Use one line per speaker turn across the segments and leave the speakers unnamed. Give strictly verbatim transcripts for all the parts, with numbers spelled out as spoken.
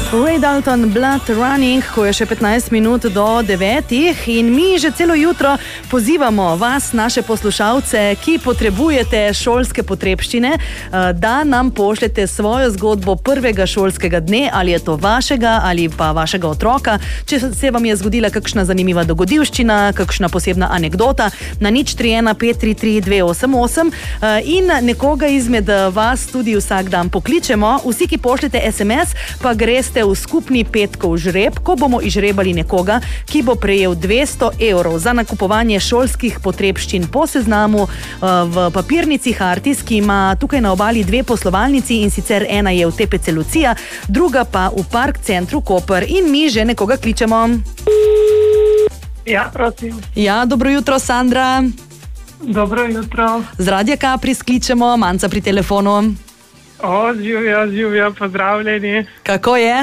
Ray Dalton, Blood Running, ko je še petnajst minut do devetih in mi že celo jutro pozivamo vas, naše poslušalce, ki potrebujete šolske potrebščine, da nam pošljete svojo zgodbo prvega šolskega dne, ali je to vašega ali pa vašega otroka, če se vam je zgodila kakšna zanimiva dogodivščina, kakšna posebna anekdota, na nič tri ena pet tri tri dve osem osem in nekoga izmed vas tudi vsak dan pokličemo. Vsi, ki pošljete es em es, pa greste v skupni petkov žreb, ko bomo izžrebali nekoga, ki bo prejel dvesto evrov za nakupovanje šolskih potrebščin po seznamu v papirnici Hartis, ki ima tukaj na obali dve poslovalnici, in sicer ena je v te pe ce Lucija, druga pa v Park centru Koper, in mi že nekoga kličemo.
Ja, prosim.
Ja, dobro jutro, Sandra.
Dobro jutro.
Z Radia Kapris kličemo, Manca pri telefonu.
O, živjo, živjo, pozdravljeni.
Kako je?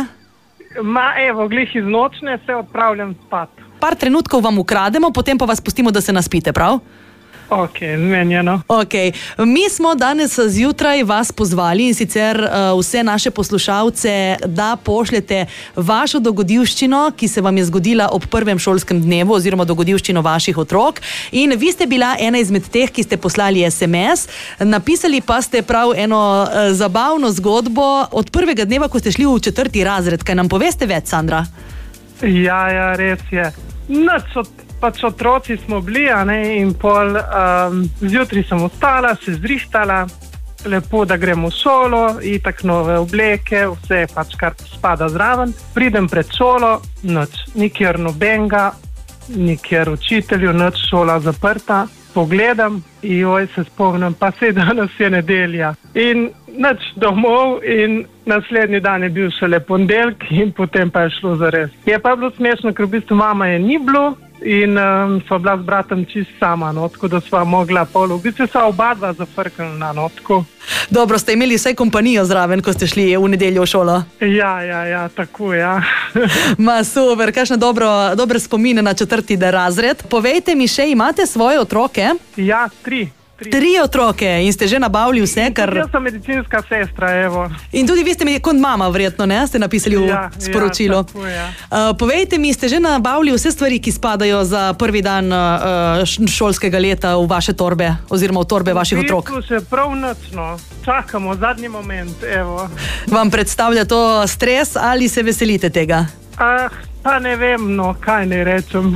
Ma, evo, glih iz nočne se odpravljam spat.
Par trenutkov vam ukrademo, potem pa vas pustimo, da se naspite, prav?
Ok, zmenjeno.
Ok, mi smo danes zjutraj vas pozvali, in sicer uh, vse naše poslušalce, da pošljete vašo dogodivščino, ki se vam je zgodila ob prvem šolskem dnevu, oziroma dogodivščino vaših otrok. In vi ste bila ena izmed teh, ki ste poslali es em es, napisali pa ste prav eno uh, zabavno zgodbo od prvega dneva, ko ste šli v četrti razred. Kaj nam poveste več, Sandra?
Ja, ja, res je. Noč od Pač otroci smo bili, a ne, in pol um, zjutraj sem ostala, se zrihtala, lepo, da grem v šolo, itak nove obleke, vse pač kar spada zraven. Pridem pred šolo, noč, nikjer nobenga, nikjer učitelju, noč, šola zaprta. Pogledam, joj, se spomnim, pa se danes je nedelja. In noč domov, in naslednji dan je bil šele ponedeljek, in potem pa je šlo zares. Je pa bilo smešno, ker v bistvu mama je ni bilo, in um, sva bila z bratom čist sama, no, tako da sva mogla pol, v bistvu sva oba dva zafrknila, no, tako.
Dobro, ste imeli vsaj kompanijo zraven, ko ste šli v nedeljo v šolo?
Ja, ja, ja, tako, ja.
Ma super, kakšne dobro, dobre spomine na četrti razred. Povejte mi še, imate svoje otroke?
Ja, tri. Tri.
Tri otroke in ste že nabavili vse, kar...
Jaz sem medicinska sestra, evo.
In tudi vi ste mi kot mama, verjetno, ne? Ste napisali v
ja,
sporočilo.
Ja, tako, ja.
Uh, povejte mi, ste že nabavili vse stvari, ki spadajo za prvi dan uh, šolskega leta v vaše torbe, oziroma v torbe vaših otrok?
V bistvu še prav nočno. Čakamo zadnji moment, evo.
Vam predstavlja to stres ali se veselite tega?
Ah, pa ne vem, no, kaj ne rečem.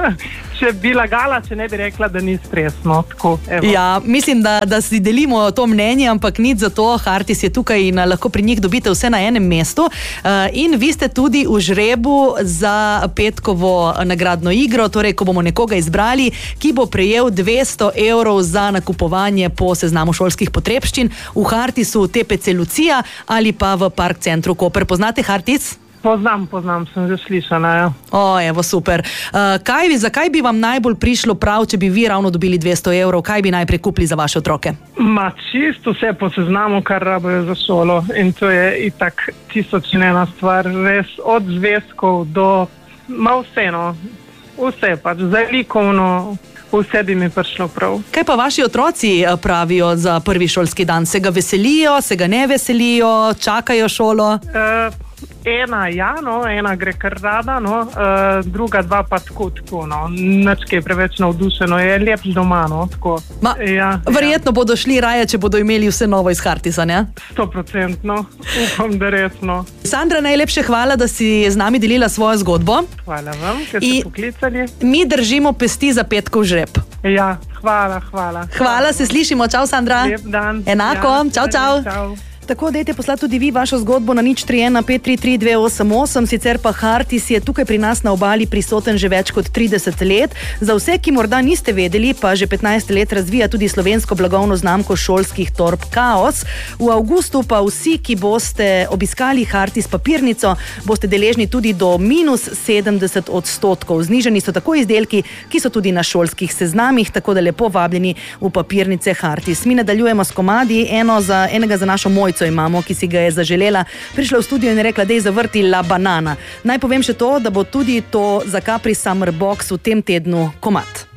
Če bi lagala, če ne bi rekla, da ni stresno. Tako, evo.
Ja, mislim, da, da si delimo to mnenje, ampak nič za to. Hartis je tukaj in lahko pri njih dobite vse na enem mestu. Uh, in vi ste tudi v žrebu za petkovo nagradno igro, torej, ko bomo nekoga izbrali, ki bo prejel dvesto evrov za nakupovanje po seznamu šolskih potrebščin v Hartisu te pe ce Lucija ali pa v Park centru Koper. Poznate Hartis?
Poznam, poznam, sem že slišala, ja.
O, evo, super. Uh, kaj, zakaj bi vam najbolj prišlo prav, če bi vi ravno dobili dvesto evrov? Kaj bi najprej kupili za vaše otroke?
Ma čisto vse po seznamu, kar rabijo za šolo. In to je itak tisoč in ena stvar, res od zvezkov do, ma vseeno, vse pač, za likovno, vse bi mi prišlo prav.
Kaj pa vaši otroci pravijo za prvi šolski dan? Se ga veselijo, se ga ne veselijo, čakajo šolo?
Uh, Ena ja, no, ena gre kar rada, no, uh, druga dva pa tako, tako, no, nič kaj preveč navdušeno, je lep doma, no, tako.
Ma,
ja,
verjetno ja. Bodo šli raje, če bodo imeli vse novo iz Hartisa, ne?
Sto procentno, upam, da resno.
Sandra, najlepše hvala, da si z nami delila svojo zgodbo.
Hvala vam, ker ste poklicali.
Mi držimo pesti za petkov žreb.
Ja, hvala, hvala.
Hvala, hvala se slišimo, čau Sandra.
Lep dan.
Enako,
ja,
čau, čau.
čau.
Tako, dajte poslati tudi vi vašo zgodbo na nič tri ena pet tri tri dve osem osem, sicer pa Hartis je tukaj pri nas na obali prisoten že več kot trideset let. Za vse, ki morda niste vedeli, pa že petnajst let razvija tudi slovensko blagovno znamko šolskih torb Kaos. V avgustu pa vsi, ki boste obiskali Hartis papirnico, boste deležni tudi do minus sedemdeset odstotkov. Znižani so tako izdelki, ki so tudi na šolskih seznamih, tako da lepo vabljeni v papirnice Hartis. Mi nadaljujemo s komadi, eno za, enega za našo mojco imamo, ki si ga je zaželela, prišla v studio in rekla, da je zavrti La Banana. Naj povem še to, da bo tudi to za Capri Summer Box v tem tednu komad.